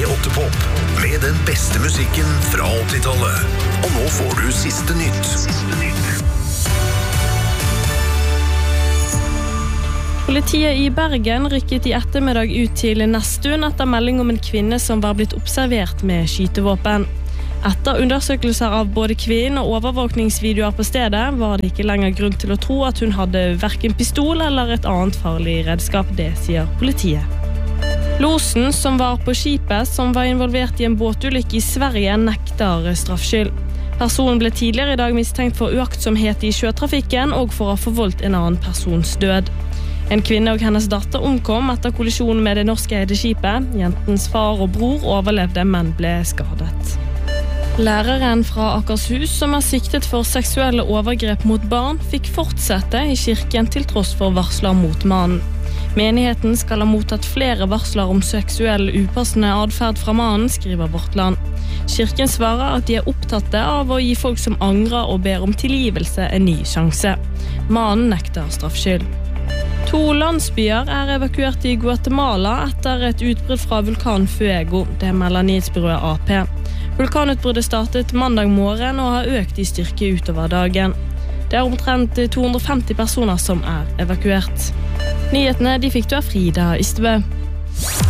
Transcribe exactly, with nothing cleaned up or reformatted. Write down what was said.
P åtte Pop med den beste musikken fra åttitallet. Og nå får du siste nytt. Siste nytt. Politiet i Bergen rykket i ettermiddag ut til Nesttun etter melding om en kvinne som var blitt observert med skytevåpen. Etter undersøkelser av både kvinnen og overvåkningsvideoer på stedet var det ikke lenger grunn til å tro at hun hadde hverken pistol eller et annet farlig redskap, det sier politiet. Losen som var på skipet som var involvert i en båtulykke i Sverige nekter straffskyld. Personen ble tidligere i dag mistenkt for uaktsomhet i sjøtrafikken og for å ha forvoldt en annen persons død. En kvinne og hennes datter omkom etter kollisjonen med det norske eideskipet. Jentens far og bror overlevde, men ble skadet. Læreren fra Akershus, som er siktet for seksuelle overgrep mot barn, fikk fortsette i kirken til tross for varsler mot mannen. Menigheten skal ha mottatt flere varsler om seksuell upassende adferd fra mannen, skriver Vårt Land. Kirken svarer at de er opptatt av å gi folk som angrer og ber om tilgivelse en ny sjanse. Mannen nekter straffskyld. To landsbyer er evakuert i Guatemala etter et utbrudd fra vulkan Fuego, det melder nyhetsbyrået A P. Vulkanutbruddet startet mandag morgen og har økt i styrke utover dagen. Det er omtrent to hundre og femti personer som er evakuert. Nyhetene de fikk du av Frida Ystebø.